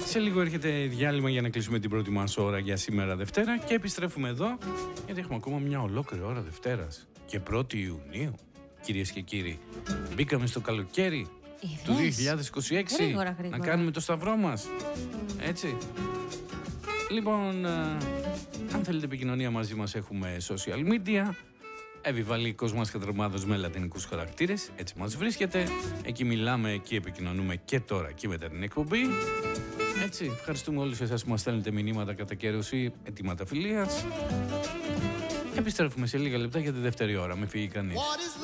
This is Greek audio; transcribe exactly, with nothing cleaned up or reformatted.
Σε λίγο έρχεται διάλειμμα για να κλείσουμε την πρώτη μας ώρα για σήμερα Δευτέρα και επιστρέφουμε εδώ γιατί έχουμε ακόμα μια ολόκληρη ώρα Δευτέρας και πρώτη Ιουνίου. Κυρίες και κύριοι, μπήκαμε στο καλοκαίρι Είδες? του δύο χιλιάδες είκοσι έξι. Γρήγορα, γρήγορα. Να κάνουμε το σταυρό μας. Έτσι. Λοιπόν, α, αν θέλετε επικοινωνία μαζί μας έχουμε social media. Εβιβαλή Κοσμάς Χατρομάδος με λατινικούς χαρακτήρες. Έτσι μας βρίσκεται. Εκεί μιλάμε, εκεί επικοινωνούμε και τώρα και μετά την εκπομπή. Έτσι, ευχαριστούμε όλους εσάς που μας στέλνετε μηνύματα κατά καιρούς ή αιτήματα φιλίας. Επιστρέφουμε σε λίγα λεπτά για τη δεύτερη ώρα. Μην φύγει κανείς.